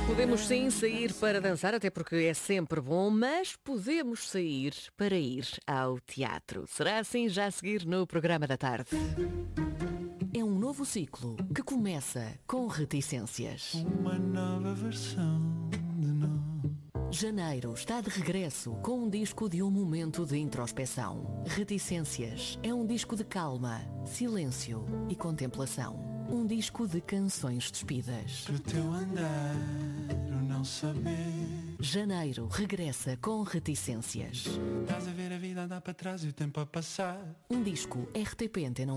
Podemos sim sair para dançar, até porque é sempre bom, mas podemos sair para ir ao teatro. Será assim já a seguir no programa da tarde. É um novo ciclo que começa com reticências. Uma nova versão de nós. Janeiro está de regresso com um disco de um momento de introspeção. Reticências é um disco de calma, silêncio e contemplação. Um disco de canções despidas. O teu andar, o não saber. Janeiro regressa com reticências. Estás a ver a vida andar para trás e o tempo a passar. Um disco RTP Antena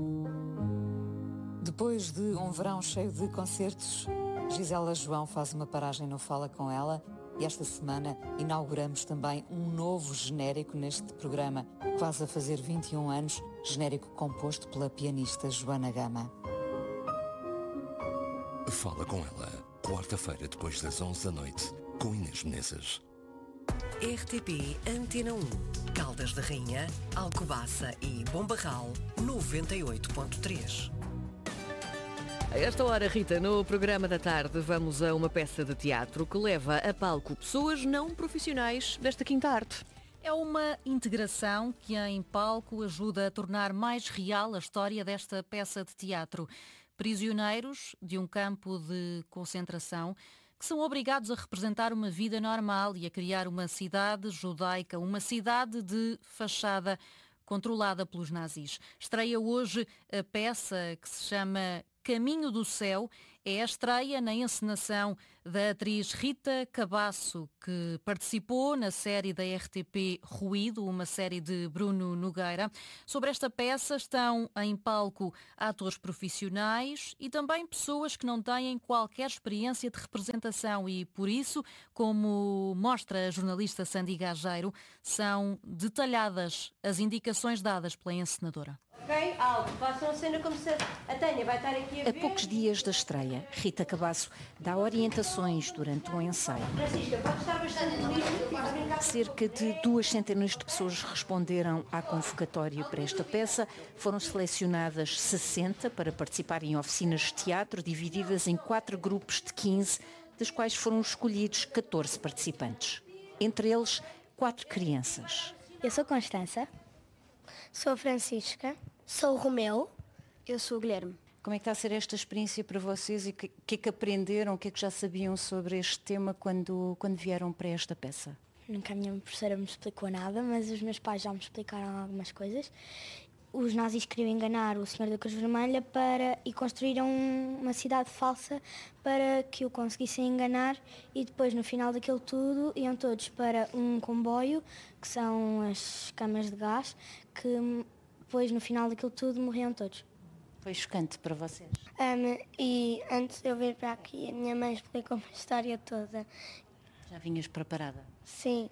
1. Depois de um verão cheio de concertos, Gisela João faz uma paragem no Fala Com Ela e esta semana inauguramos também um novo genérico neste programa, quase a fazer 21 anos, genérico composto pela pianista Joana Gama. Fala Com Ela, quarta-feira depois das 11 da noite, com Inês Menezes. RTP Antena 1, Caldas da Rainha, Alcobaça e Bombarral, 98.3. A esta hora, Rita, no programa da tarde, vamos a uma peça de teatro que leva a palco pessoas não profissionais desta quinta arte. É uma integração que em palco ajuda a tornar mais real a história desta peça de teatro. Prisioneiros de um campo de concentração que são obrigados a representar uma vida normal e a criar uma cidade judaica, uma cidade de fachada controlada pelos nazis. Estreia hoje a peça que se chama Caminho do Céu. É a estreia na encenação da atriz Rita Cabasso, que participou na série da RTP Ruído, uma série de Bruno Nogueira. Sobre esta peça estão em palco atores profissionais e também pessoas que não têm qualquer experiência de representação e, por isso, como mostra a jornalista Sandy Gageiro, são detalhadas as indicações dadas pela encenadora. Ok, alto, façam a cena como se a Tânia vai estar aqui a ver. A poucos dias da estreia, Rita Cabasso dá orientações durante um ensaio. Francisca, pode estar bastante livre. Cerca de 200 de pessoas responderam à convocatória para esta peça. Foram selecionadas 60 para participar em oficinas de teatro, divididas em 4 grupos de 15, das quais foram escolhidos 14 participantes. Entre eles, 4 crianças. Eu sou Constança. Sou a Francisca. Sou o Romeu. Eu sou o Guilherme. Como é que está a ser esta experiência para vocês e o que é que aprenderam, o que é que já sabiam sobre este tema quando vieram para esta peça? Nunca a minha professora me explicou nada, mas os meus pais já me explicaram algumas coisas. Os nazis queriam enganar o Senhor da Cruz Vermelha e construíram uma cidade falsa para que o conseguissem enganar e depois, no final daquilo tudo, iam todos para um comboio, que são as camas de gás, que depois, no final daquilo tudo, morriam todos. Foi chocante para vocês? E antes de eu vir para aqui, a minha mãe explicou-me a história toda. Já vinhas preparada? Sim.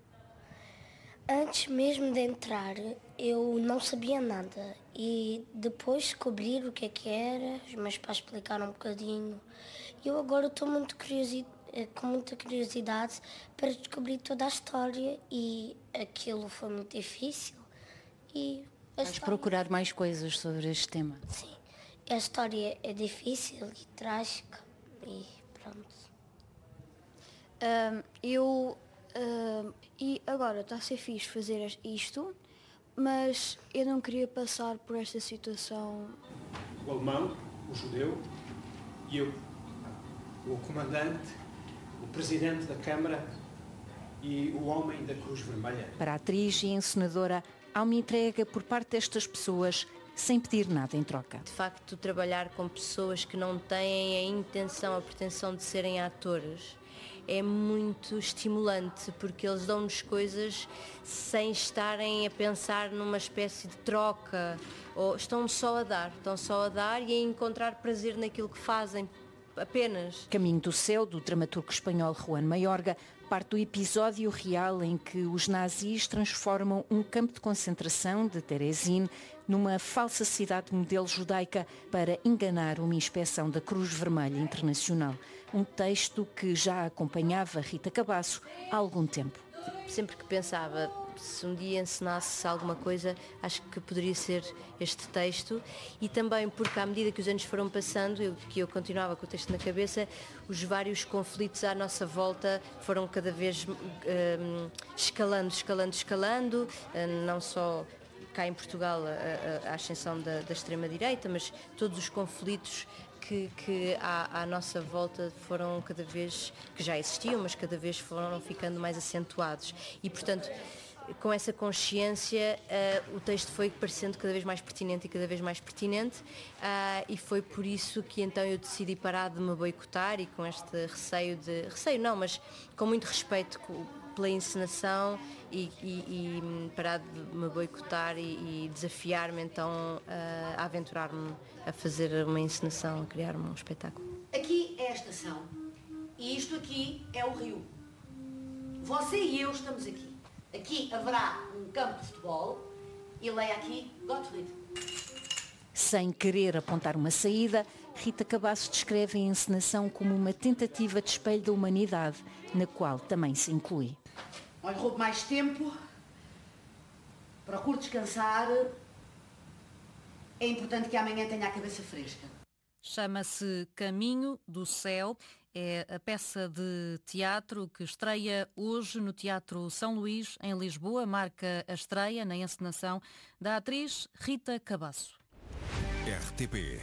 Antes mesmo de entrar, eu não sabia nada. E depois descobrir o que era, os meus pais explicaram um bocadinho. E eu agora estou com muita curiosidade para descobrir toda a história. E aquilo foi muito difícil. E vais procurar mais coisas sobre este tema? Sim. A história é difícil e trágica. E pronto. E agora está a ser fixe fazer isto, mas eu não queria passar por esta situação. O alemão, o judeu e eu, o comandante, o presidente da Câmara e o homem da Cruz Vermelha. Para a atriz e encenadora, há uma entrega por parte destas pessoas sem pedir nada em troca. De facto, trabalhar com pessoas que não têm a intenção, a pretensão de serem atores é muito estimulante, porque eles dão-nos coisas sem estarem a pensar numa espécie de troca, ou estão só a dar e a encontrar prazer naquilo que fazem, apenas. Caminho do Céu, do dramaturgo espanhol Juan Mayorga, parte do episódio real em que os nazis transformam um campo de concentração de Terezín numa falsa cidade modelo judaica para enganar uma inspeção da Cruz Vermelha Internacional. Um texto que já acompanhava Rita Cabasso há algum tempo. Sempre que pensava se um dia encenasse alguma coisa, acho que poderia ser este texto, e também porque à medida que os anos foram passando, eu continuava com o texto na cabeça, os vários conflitos à nossa volta foram cada vez escalando, não só cá em Portugal a ascensão da extrema-direita, mas todos os conflitos que à nossa volta foram cada vez, que já existiam, mas cada vez foram ficando mais acentuados. E, portanto, com essa consciência, o texto foi parecendo cada vez mais pertinente e foi por isso que então eu decidi parar de me boicotar e com este receio não, mas com muito respeito pela encenação e parar de me boicotar e desafiar-me então a aventurar-me a fazer uma encenação, a criar um espetáculo. Aqui é a estação e isto aqui é o rio. Você e eu estamos aqui. Aqui haverá um campo de futebol e leia aqui Gottfried. Sem querer apontar uma saída, Rita Cabasso descreve a encenação como uma tentativa de espelho da humanidade, na qual também se inclui. Não roubo mais tempo, procuro descansar, é importante que amanhã tenha a cabeça fresca. Chama-se Caminho do Céu, é a peça de teatro que estreia hoje no Teatro São Luís, em Lisboa, marca a estreia na encenação da atriz Rita Cabasso. RTP